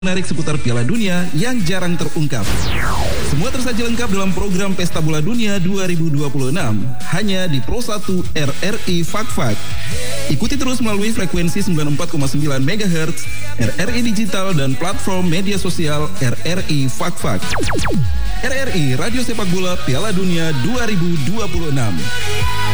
menarik seputar Piala Dunia yang jarang terungkap. Semua tersaji lengkap dalam program Pesta Bola Dunia 2026 hanya di Pro 1 RRI Fak Fak. Ikuti terus melalui frekuensi 94,9 MHz, RRI Digital dan platform media sosial RRI Fak Fak. RRI Radio Sepak Bola Piala Dunia 2026.